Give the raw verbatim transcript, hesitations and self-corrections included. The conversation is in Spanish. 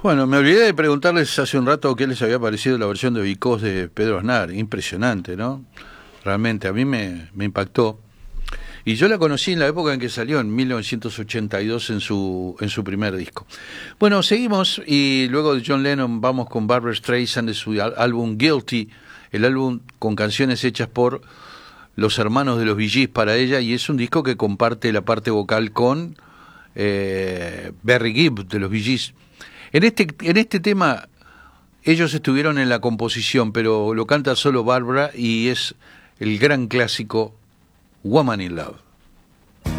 Bueno, me olvidé de preguntarles hace un rato qué les había parecido la versión de Because de Pedro Aznar. Impresionante, ¿no? Realmente, a mí me, me impactó. Y yo la conocí en la época en que salió, en mil novecientos ochenta y dos, en su, en su primer disco. Bueno, seguimos y luego de John Lennon vamos con Barbra Streisand de su álbum Guilty, el álbum con canciones hechas por los hermanos de los Bee Gees para ella, y es un disco que comparte la parte vocal con eh, Barry Gibb de los Bee Gees. En este, en este tema ellos estuvieron en la composición, pero lo canta solo Barbra y es el gran clásico Woman in Love.